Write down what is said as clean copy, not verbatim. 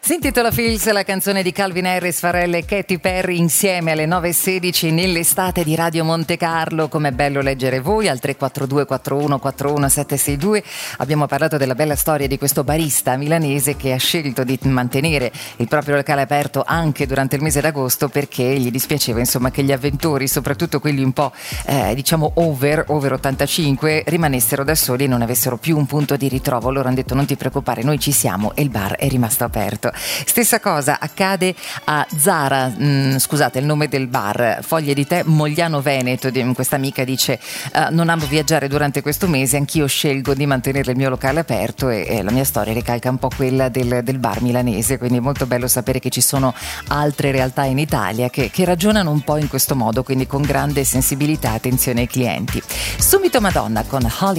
Si intitola Feels, la canzone di Calvin Harris, Pharrell e Katy Perry insieme alle 9.16 nell'estate di Radio Monte Carlo. Com'è bello leggere voi al 342 41 41 762. Abbiamo parlato della bella storia di questo barista milanese che ha scelto di mantenere il proprio locale aperto anche durante il mese d'agosto perché gli dispiaceva insomma che gli avventori, soprattutto quelli un po' over 85, rimanessero da soli e non avessero più un punto di ritrovo. Loro hanno detto: non ti preoccupare, noi ci siamo, e il bar è rimasto aperto. Stessa cosa accade a Zara, scusate il nome del bar, Foglie di Tè Mogliano Veneto. Questa amica dice: non amo viaggiare durante questo mese, anch'io scelgo di mantenere il mio locale aperto, e la mia storia ricalca un po' quella del bar milanese, quindi è molto bello sapere che ci sono altre realtà in Italia che ragionano un po' in questo modo, quindi con grande sensibilità e attenzione ai clienti. Subito Madonna con Holly